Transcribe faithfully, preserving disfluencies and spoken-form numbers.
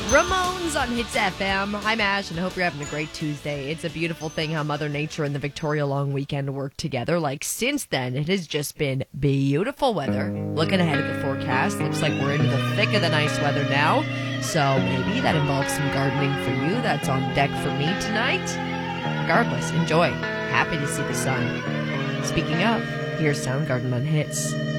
Ramones on Hits F M. I'm Ash, and I hope you're having a great Tuesday. It's a beautiful thing how Mother Nature and the Victoria Long Weekend work together. Like, since then, it has just been beautiful weather. Looking ahead at the forecast, looks like we're into the thick of the nice weather now. So maybe that involves some gardening for you. That's on deck for me tonight. Regardless, enjoy. Happy to see the sun. Speaking of, here's Soundgarden on Hits.